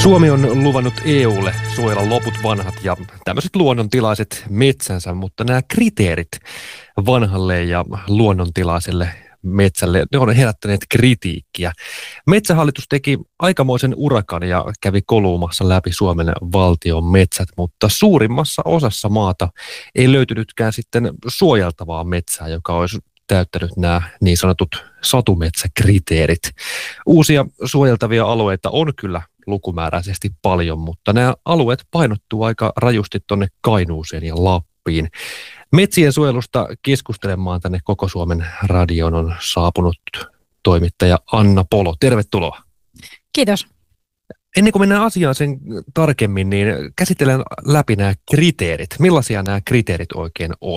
Suomi on luvannut EUlle suojella loput vanhat ja tämmöiset luonnontilaiset metsänsä, mutta nämä kriteerit vanhalle ja luonnontilaiselle metsälle, ne on herättäneet kritiikkiä. Metsähallitus teki aikamoisen urakan ja kävi koluumassa läpi Suomen valtion metsät, mutta suurimmassa osassa maata ei löytynytkään sitten suojeltavaa metsää, joka olisi täyttänyt nämä niin sanotut satumetsäkriteerit. Uusia suojeltavia alueita on kyllä lukumääräisesti paljon, mutta nämä alueet painottuu aika rajusti tuonne Kainuuseen ja Lappiin. Metsien suojelusta keskustelemaan tänne Koko Suomen radioon on saapunut toimittaja Anna Polo. Tervetuloa. Kiitos. Ennen kuin mennään asiaan sen tarkemmin, niin käsitellään läpi nämä kriteerit. Millaisia nämä kriteerit oikein on?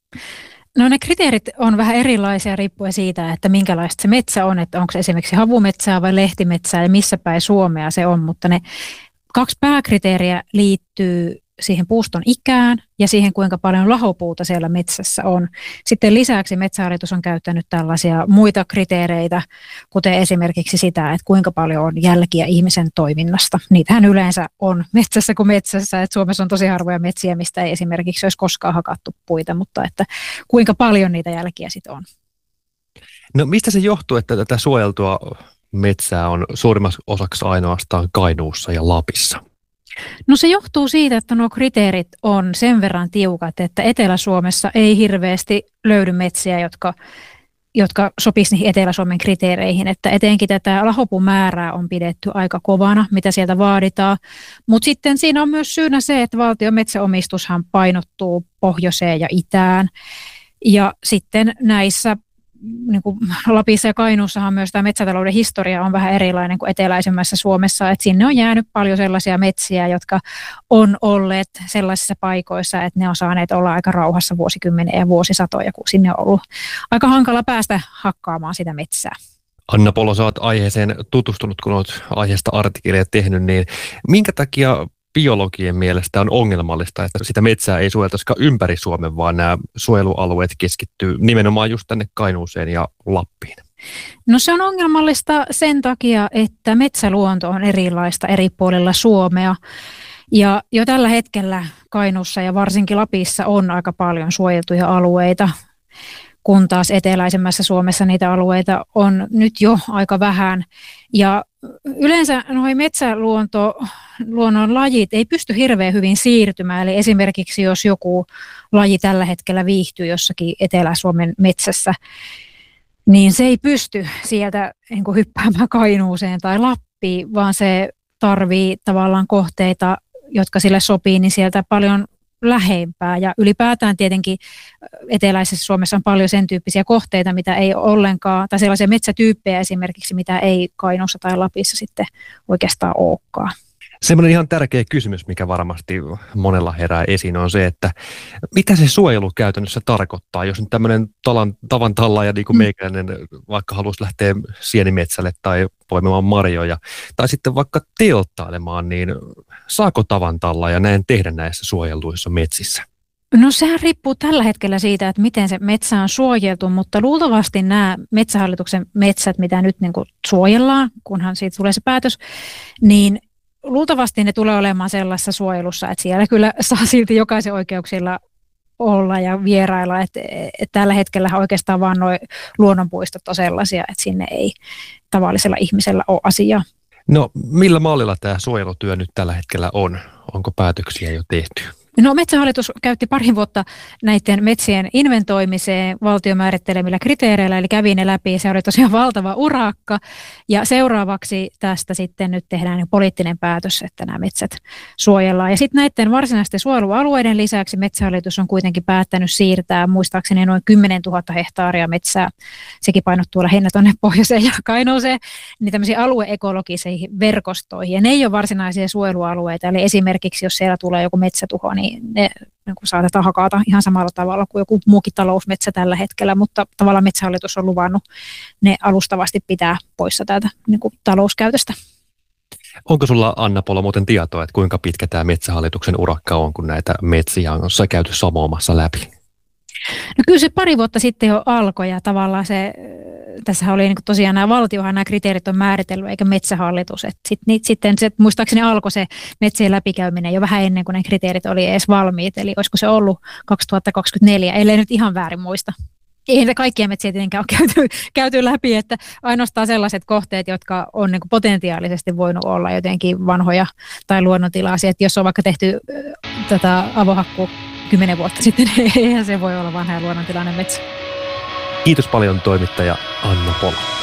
No ne kriteerit on vähän erilaisia riippuen siitä, että minkälaista se metsä on, että onko se esimerkiksi havumetsää vai lehtimetsää ja missä päin Suomea se on, mutta ne kaksi pääkriteeriä liittyy siihen puuston ikään ja siihen, kuinka paljon lahopuuta siellä metsässä on. Sitten lisäksi Metsähallitus on käyttänyt tällaisia muita kriteereitä, kuten esimerkiksi sitä, että kuinka paljon on jälkiä ihmisen toiminnasta. Niitähän yleensä on metsässä kuin metsässä, että Suomessa on tosi harvoja metsiä, mistä ei esimerkiksi olisi koskaan hakattu puita, mutta että kuinka paljon niitä jälkiä sitten on. No mistä se johtuu, että tätä suojeltua metsää on suurimmaksi osaksi ainoastaan Kainuussa ja Lapissa? No se johtuu siitä, että nuo kriteerit on sen verran tiukat, että Etelä-Suomessa ei hirveästi löydy metsiä, jotka sopisivat niihin Etelä-Suomen kriteereihin. Että etenkin tätä lahopuun määrää on pidetty aika kovana, mitä sieltä vaaditaan. Mutta sitten siinä on myös syynä se, että valtion metsäomistushan painottuu pohjoiseen ja itään. Ja sitten näissä niin kuin Lapissa ja Kainuussahan myös tämä metsätalouden historia on vähän erilainen kuin eteläisemmässä Suomessa, että sinne on jäänyt paljon sellaisia metsiä, jotka on olleet sellaisissa paikoissa, että ne on saaneet olla aika rauhassa vuosikymmeniä ja vuosisatoja, kun sinne on ollut aika hankala päästä hakkaamaan sitä metsää. Anna Polo, sä oot aiheeseen tutustunut, kun olet aiheesta artikkeleja tehnyt, niin minkä takia biologien mielestä on ongelmallista, että sitä metsää ei suojeltaisikaan ympäri Suomen, vaan nämä suojelualueet keskittyy nimenomaan just tänne Kainuuseen ja Lappiin? No se on ongelmallista sen takia, että metsäluonto on erilaista eri puolilla Suomea. Ja jo tällä hetkellä Kainuussa ja varsinkin Lapissa on aika paljon suojeltuja alueita, kun taas eteläisemmässä Suomessa niitä alueita on nyt jo aika vähän. Ja yleensä nuo metsäluonnon lajit ei pysty hirveän hyvin siirtymään. Eli esimerkiksi jos joku laji tällä hetkellä viihtyy jossakin Etelä-Suomen metsässä, niin se ei pysty sieltä niin kuin hyppäämään Kainuuseen tai Lappiin, vaan se tarvii tavallaan kohteita, jotka sille sopii, niin sieltä paljon lähempää. Ja ylipäätään tietenkin eteläisessä Suomessa on paljon sen tyyppisiä kohteita, mitä ei ollenkaan, tai sellaisia metsätyyppejä esimerkiksi, mitä ei Kainuussa tai Lapissa sitten oikeastaan olekaan. Semmoinen ihan tärkeä kysymys, mikä varmasti monella herää esiin, on se, että mitä se suojelu käytännössä tarkoittaa, jos nyt tämmöinen tavan tallaaja niin kuin meikäläinen vaikka haluaisi lähteä sienimetsälle tai poimimaan marjoja, tai sitten vaikka telttailemaan, niin saako tavan tallaaja näin tehdä näissä suojelluissa metsissä? No sehän riippuu tällä hetkellä siitä, että miten se metsä on suojeltu, mutta luultavasti nämä Metsähallituksen metsät, mitä nyt niin kuin suojellaan, kunhan siitä tulee se päätös, niin luultavasti ne tulee olemaan sellaisessa suojelussa, että siellä kyllä saa silti jokaisen oikeuksilla olla ja vierailla, että tällä hetkellä oikeastaan vaan nuo luonnonpuistot on sellaisia, että sinne ei tavallisella ihmisellä ole asiaa. No millä mallilla tämä suojelutyö nyt tällä hetkellä on? Onko päätöksiä jo tehty? No Metsähallitus käytti pari vuotta näiden metsien inventoimiseen valtion määrittelemillä kriteereillä, eli kävi ne läpi. Se oli tosiaan valtava urakka. Ja seuraavaksi tästä sitten nyt tehdään poliittinen päätös, että nämä metsät suojellaan. Ja sitten näiden varsinaisten suojelualueiden lisäksi Metsähallitus on kuitenkin päättänyt siirtää muistaakseni noin 10 000 hehtaaria metsää. Sekin painottuu lähinnä tuonne pohjoiseen ja Kainuuseen, niin tämmöisiin alueekologisiin verkostoihin. Ja ne ei ole varsinaisia suojelualueita, eli esimerkiksi jos siellä tulee joku metsätuho, niin ne niin saatetaan hakata ihan samalla tavalla kuin joku muukin talousmetsä tällä hetkellä, mutta tavallaan Metsähallitus on luvannut ne alustavasti pitää poissa täältä niin kuin talouskäytöstä. Onko sulla, Anna Polo, muuten tietoa, että kuinka pitkä tämä Metsähallituksen urakka on, kun näitä metsiä on käyty samoamassa läpi? No kyllä se pari vuotta sitten jo alkoi ja tavallaan se tässä oli niin kuin tosiaan valtiohan nämä kriteerit on määritellyt, eikä Metsähallitus. Sitten se, muistaakseni alkoi se metsien läpikäyminen jo vähän ennen kuin ne kriteerit oli edes valmiit, eli olisiko se ollut 2024, ellei nyt ihan väärin muista. Ei niitä kaikkia metsiä tietenkään ole käyty läpi, että ainoastaan sellaiset kohteet, jotka on niin kuin potentiaalisesti voinut olla jotenkin vanhoja tai luonnontilaisia. Että jos on vaikka tehty avohakkuu 10 vuotta sitten, niin eihän se voi olla vanha ja luonnontilainen metsä. Kiitos paljon toimittaja Anna Pola.